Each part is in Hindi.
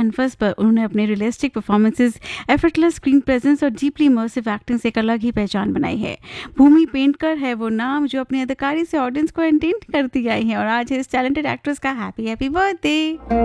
कैनवस पर उन्होंने अपने realistic performances, effortless screen presence और डीपली इमर्सिव एक्टिंग से एक अलग ही पहचान बनाई है। भूमि पेंडकर है वो नाम जो अपनी अदाकारी से ऑडियंस को एंटरटेन करती आई है और आज इस टैलेंटेड एक्ट्रेस का हैप्पी बर्थडे।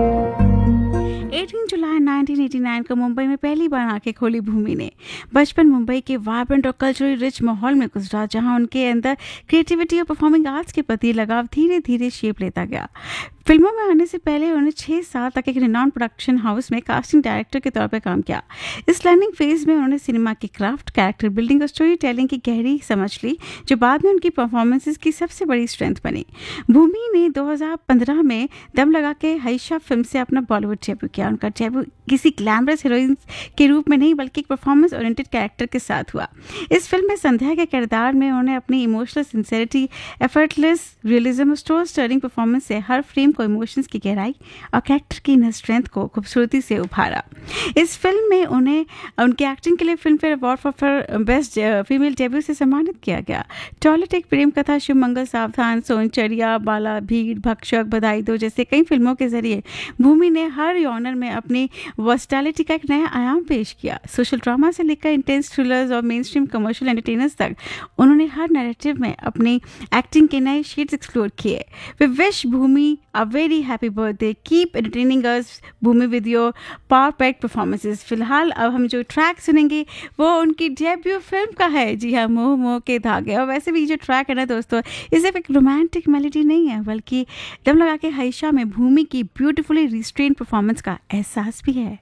18 जुलाई 1989 को मुंबई में पहली बार आंखें खोली भूमि ने। बचपन मुंबई के वाइब्रेंट और कल्चरली रिच माहौल में गुजरा, जहां उनके अंदर क्रिएटिविटी और परफॉर्मिंग आर्ट्स के प्रति लगाव धीरे धीरे शेप लेता गया। फिल्मों में आने से पहले उन्होंने 6 साल तक एक रिनाउंड प्रोडक्शन हाउस में कास्टिंग डायरेक्टर के तौर पर काम किया। इस लर्निंग फेज में उन्होंने सिनेमा की क्राफ्ट, कैरेक्टर बिल्डिंग और स्टोरी टेलिंग की गहरी समझ ली, जो बाद में उनकी परफॉर्मेंसेस की सबसे बड़ी स्ट्रेंथ बनी। भूमि ने 2015 में दम लगा के हईशा फिल्म से अपना बॉलीवुड डेब्यू किया। उनका डेब्यू किसी ग्लैमरस हीरोइन के रूप में नहीं, बल्कि एक परफॉर्मेंस ओरिएंटेड कैरेक्टर के साथ हुआ। इस फिल्म में संध्या के किरदार में उन्होंने अपनी इमोशनल सिंसेरिटी, एफर्टलेस रियलिज्म और स्टोरी स्टरिंग परफॉर्मेंस से हर फ्रेम को इमोशंस की गहराई और कैरेक्टर की इनर स्ट्रेंथ को खूबसूरती से उभारा। इस फिल्म में उन्हें उनकी एक्टिंग के लिए film fair award for best female debut से सम्मानित किया गया। टॉयलेट, एक प्रेम कथा, शिव मंगल, सावधान, सोनचरिया, बाला, भीड़, भक्षक, बधाई दो जैसे कई फिल्मों के जरिए भूमि ने हर जॉनर में अपनी वर्सटैलिटी का एक नया आयाम पेश किया। सोशल ड्रामा से लेकर इंटेंस थ्रिलर्स और मेन स्ट्रीम कमर्शियल एंटरटेनर्स तक उन्होंने हर नैरेटिव में अपनी एक्टिंग के नए शेड्स एक्सप्लोर किए। We wish Bhumi a very happy birthday, keep entertaining us Bhumi with your perfect performances. फिलहाल अब हम जो ट्रैक सुनेंगे वो उनकी डेब्यू फिल्म का है, जी हाँ, मोह मोह के धागे। और वैसे भी जो ट्रैक है ना दोस्तों, ये सिर्फ एक रोमांटिक मेलोडी नहीं है, बल्कि दम लगा के हईशा में भूमि की ब्यूटीफुली रिस्ट्रेन परफॉर्मेंस का एहसास भी है।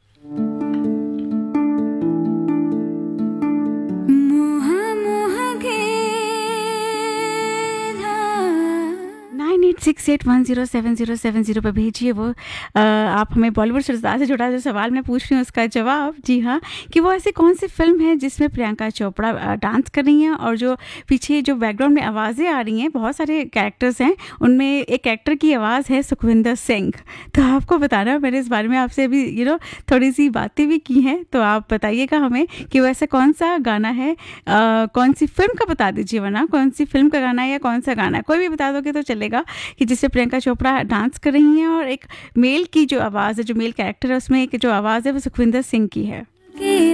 9868107070 पर भेजिए वो आप हमें बॉलीवुड सरदार से जुड़ा जो सवाल मैं पूछ रही हूँ उसका जवाब। जी हाँ, कि वो ऐसी कौन सी फिल्म है जिसमें प्रियंका चोपड़ा डांस कर रही हैं और जो पीछे जो बैकग्राउंड में आवाज़ें आ रही हैं, बहुत सारे कैरेक्टर्स हैं, उनमें एक कैरेक्टर की आवाज़ है सुखविंदर सिंह। तो आपको बताना, मैंने इस बारे में आपसे अभी थोड़ी सी बातें भी की हैं, तो आप बताइएगा हमें कि वो ऐसा कौन सा गाना है, कौन सी फिल्म का बता दीजिए, वरना कौन सी फिल्म का गाना है या कौन सा गाना है, कोई भी बता दोगे तो चलेगा, कि जिससे प्रियंका चोपड़ा डांस कर रही हैं और एक मेल की जो आवाज़ है, जो मेल कैरेक्टर है उसमें एक जो आवाज़ है वो सुखविंदर सिंह की है।